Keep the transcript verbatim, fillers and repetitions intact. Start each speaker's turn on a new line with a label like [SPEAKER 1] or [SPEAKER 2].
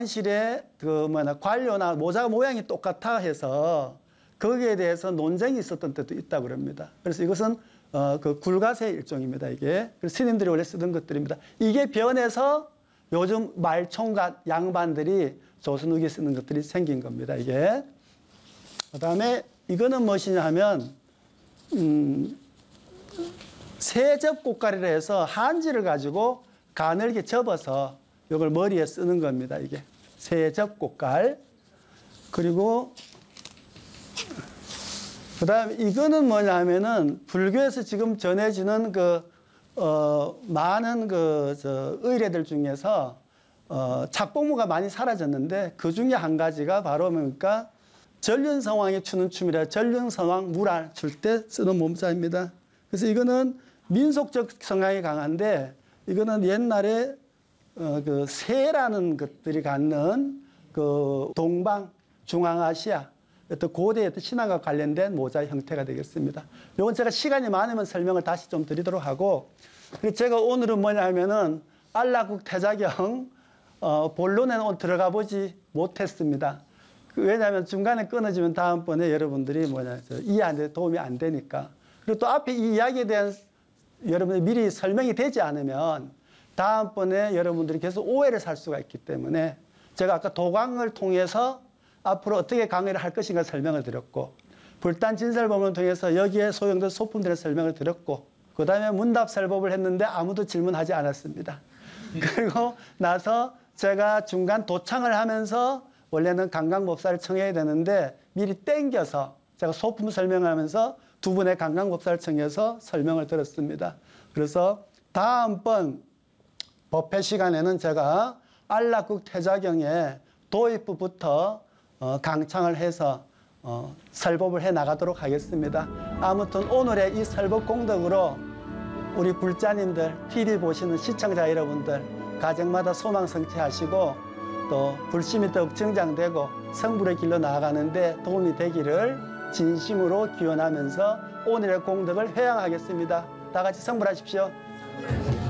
[SPEAKER 1] 실에 그 뭐냐 관료나 모자 모양이 똑같아 해서 거기에 대해서 논쟁이 있었던 때도 있다고 그럽니다. 그래서 이것은 어, 그 굴가세 일종입니다. 이게 그래서 스님들이 원래 쓰던 것들입니다. 이게 변해서 요즘 말총각 양반들이 조선 후기에 쓰는 것들이 생긴 겁니다. 이게 그다음에 이거는 무엇이냐 하면 음, 세접꽃갈이라 해서 한지를 가지고 가늘게 접어서 이걸 머리에 쓰는 겁니다. 이게 세접꽃갈. 그리고 그 다음에 이거는 뭐냐 하면은 불교에서 지금 전해지는 그, 어, 많은 그, 저, 의례들 중에서 어, 착복무가 많이 사라졌는데 그 중에 한 가지가 바로 뭡니까? 전륜성왕이 추는 춤이라 전륜성왕 무랄 출 때 쓰는 몸자입니다. 그래서 이거는 민속적 성향이 강한데 이거는 옛날에 어, 그 새라는 것들이 갖는 그 동방, 중앙아시아 어떤 고대의 어떤 신앙과 관련된 모자의 형태가 되겠습니다. 이건 제가 시간이 많으면 설명을 다시 좀 드리도록 하고, 그리고 제가 오늘은 뭐냐 하면은 안락국 태자경 어, 본론에는 오늘 들어가 보지 못했습니다. 왜냐하면 중간에 끊어지면 다음번에 여러분들이 뭐냐 이해 안 돼, 도움이 안 되니까. 그리고 또 앞에 이 이야기에 대한 여러분들이 미리 설명이 되지 않으면 다음번에 여러분들이 계속 오해를 살 수가 있기 때문에 제가 아까 도강을 통해서 앞으로 어떻게 강의를 할 것인가 설명을 드렸고, 불단 진설법을 통해서 여기에 소용된 소품들의 설명을 드렸고, 그 다음에 문답설법을 했는데 아무도 질문하지 않았습니다. 그리고 나서 제가 중간 도창을 하면서 원래는 강강법사를 청해야 되는데 미리 땡겨서 제가 소품 설명하면서 두 분의 강강법사를 청해서 설명을 드렸습니다. 그래서 다음번 법회 시간에는 제가 안락국 태자경의 도입부부터 어, 강창을 해서 어, 설법을 해 나가도록 하겠습니다. 아무튼 오늘의 이 설법 공덕으로 우리 불자님들, 티비 보시는 시청자 여러분들 가정마다 소망 성취하시고 또 불심이 더욱 증장되고 성불의 길로 나아가는데 도움이 되기를 진심으로 기원하면서 오늘의 공덕을 회양하겠습니다. 다 같이 성불하십시오.